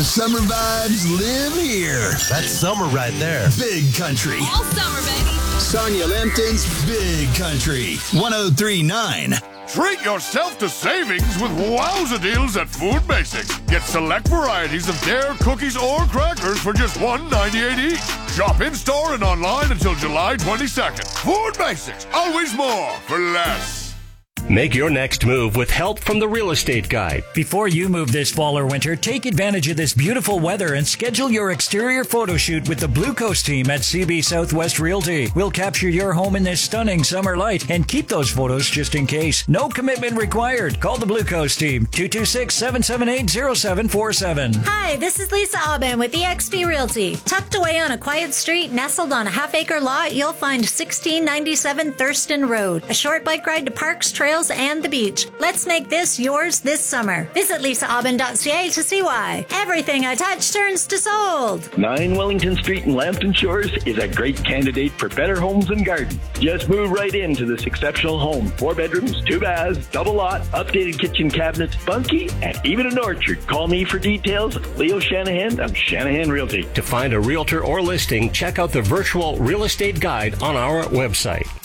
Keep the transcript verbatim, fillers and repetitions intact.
Summer vibes live here. That's summer right there. Big Country. All summer, baby. Sonia Lampton's Big Country. one oh three point nine. Treat yourself to savings with wowza deals at Food Basics. Get select varieties of Dare cookies or crackers for just one ninety-eight each. Shop in-store and online until July twenty-second. Food Basics. Always more for less. Make your next move with help from the Real Estate Guide. Before you move this fall or winter, take advantage of this beautiful weather and schedule your exterior photo shoot with the Blue Coast team at C B Southwest Realty. We'll capture your home in this stunning summer light and keep those photos just in case. No commitment required. Call the Blue Coast team, two two six, seven seven eight, oh seven four seven. Hi, this is Lisa Aubin with E X P Realty. Tucked away on a quiet street, nestled on a half-acre lot, you'll find sixteen ninety-seven Thurston Road. A short bike ride to parks, trails, and the beach. Let's make this yours this summer. Visit lisa aubin dot c a to see why. Everything I touch turns to sold. nine Wellington Street in Lambton Shores is a great candidate for better homes and gardens. Just move right into this exceptional home. Four bedrooms, two baths, double lot, updated kitchen cabinets, bunkie, and even an orchard. Call me for details. Leo Shanahan of Shanahan Realty. To find a realtor or listing, check out the virtual real estate guide on our website.